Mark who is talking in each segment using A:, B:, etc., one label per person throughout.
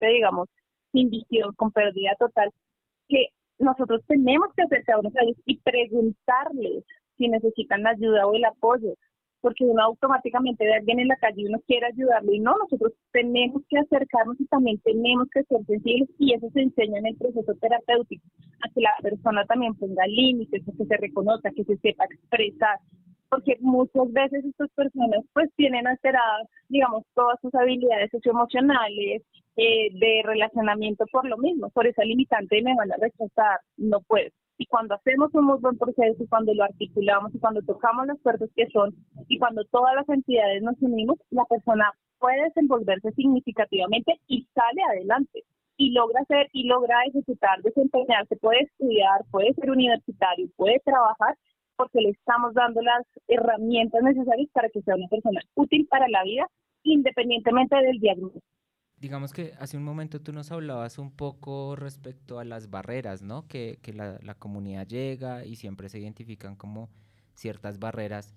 A: golpe, digamos, sin visión, con pérdida total, que nosotros tenemos que acercarnos a ellos y preguntarles si necesitan la ayuda o el apoyo, porque uno automáticamente ve a alguien en la calle y uno quiere ayudarlo, y no, nosotros tenemos que acercarnos y también tenemos que ser sensibles, y eso se enseña en el proceso terapéutico, a que la persona también ponga límites, a que se reconozca, que se sepa expresar, porque muchas veces estas personas pues tienen alteradas, digamos, todas sus habilidades socioemocionales, de relacionamiento por lo mismo, por esa limitante de me van a rechazar, no puedo. Y cuando hacemos un muy buen proceso, y cuando lo articulamos, y cuando tocamos las puertas que son, y cuando todas las entidades nos unimos, la persona puede desenvolverse significativamente y sale adelante. Y logra hacer, y logra ejecutar, desempeñarse, puede estudiar, puede ser universitario, puede trabajar, porque le estamos dando las herramientas necesarias para que sea una persona útil para la vida, independientemente del diagnóstico.
B: Digamos que hace un momento tú nos hablabas un poco respecto a las barreras, ¿no? Que la comunidad llega y siempre se identifican como ciertas barreras.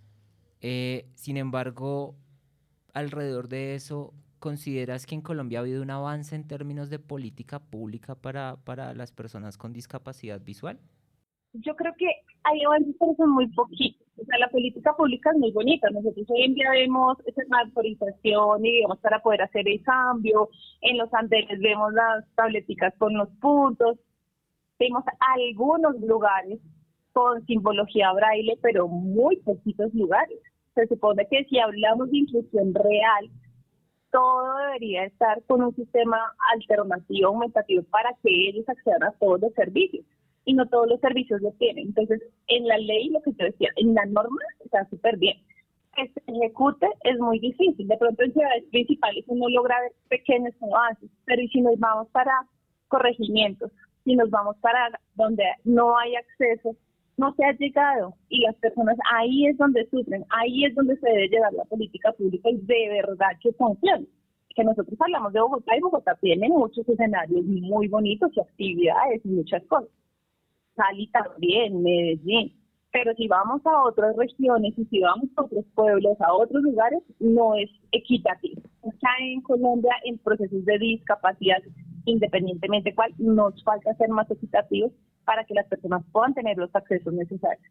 B: Sin embargo, alrededor de eso, ¿consideras que en Colombia ha habido un avance en términos de política pública para las personas con discapacidad visual?
A: Yo creo que hay avances, pero son muy poquitos. O sea, la política pública es muy bonita. Nosotros hoy en día vemos esa autorización y digamos para poder hacer el cambio. En los andenes vemos las tableticas con los puntos. Vemos algunos lugares con simbología braille, pero muy poquitos lugares. Se supone que si hablamos de inclusión real, todo debería estar con un sistema alternativo, aumentativo, para que ellos accedan a todos los servicios. Y no todos los servicios lo tienen. Entonces, en la ley, lo que yo decía, en la norma está súper bien. Que se ejecute es muy difícil. De pronto en ciudades principales uno logra ver pequeños avances, pero ¿y si nos vamos para corregimientos? Si nos vamos para donde no hay acceso, no se ha llegado, y las personas ahí es donde sufren, ahí es donde se debe llevar la política pública y de verdad que funcione. Que nosotros hablamos de Bogotá, y Bogotá tiene muchos escenarios muy bonitos y actividades y muchas cosas. Cali también, Medellín. Pero si vamos a otras regiones y si vamos a otros pueblos, a otros lugares, no es equitativo. Acá en Colombia, en procesos de discapacidad, independientemente cuál, nos falta ser más equitativos para que las personas puedan tener los accesos necesarios.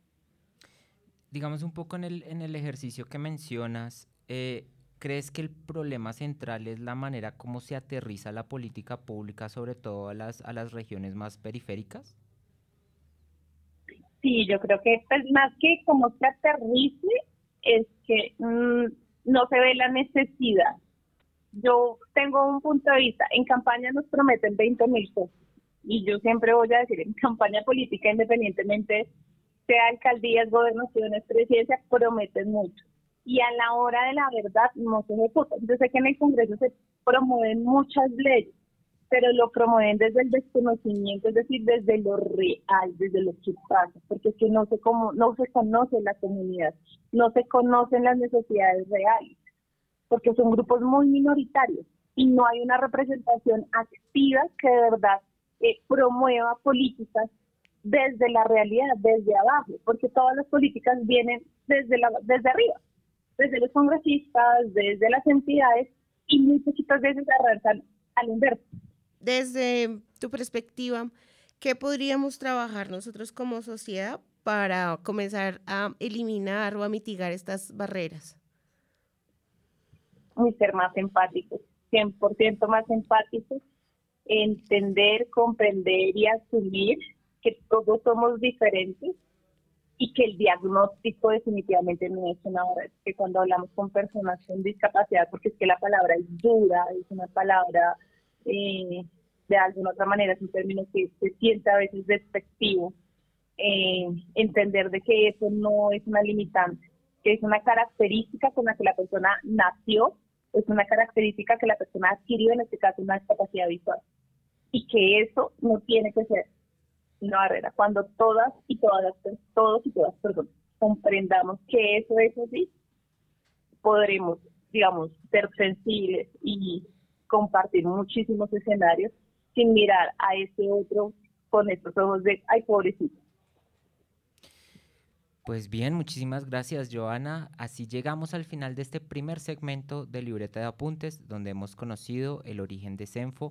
B: Digamos un poco en el ejercicio que mencionas, ¿crees que el problema central es la manera como se aterriza la política pública, sobre todo a las regiones más periféricas?
A: Sí, yo creo que pues, más que como se aterrice, es que no se ve la necesidad. Yo tengo un punto de vista, en campaña nos prometen 20.000 cosas, y yo siempre voy a decir, en campaña política, independientemente sea alcaldías, gobernaciones, presidencia, prometen mucho, y a la hora de la verdad no se ejecutan. Yo sé que en el Congreso se promueven muchas leyes, pero lo promueven desde el desconocimiento, es decir, desde lo real, desde lo que pasa, porque es que no se conoce la comunidad, no se conocen las necesidades reales, porque son grupos muy minoritarios y no hay una representación activa que de verdad promueva políticas desde la realidad, desde abajo, porque todas las políticas vienen desde arriba, desde los congresistas, desde las entidades, y muy poquitas veces arrancan al inverso.
C: Desde tu perspectiva, ¿qué podríamos trabajar nosotros como sociedad para comenzar a eliminar o a mitigar estas barreras?
A: Y ser más empáticos, 100% más empáticos, entender, comprender y asumir que todos somos diferentes, y que el diagnóstico definitivamente no es una hora, que cuando hablamos con personas con discapacidad, porque es que la palabra es dura, es una palabra de alguna otra manera, es un término que se siente a veces despectivo, entender de que eso no es una limitante, que es una característica con la que la persona nació, es una característica que la persona ha adquirido, en este caso una discapacidad visual, y que eso no tiene que ser una barrera. Cuando todos y todas, perdón, comprendamos que eso es así, podremos, digamos, ser sensibles y compartir muchísimos escenarios sin mirar a ese otro con estos ojos de, ay, pobrecito.
B: Pues bien, muchísimas gracias, Joana. Así llegamos al final de este primer segmento de Libreta de Apuntes, donde hemos conocido el origen de Zenfo,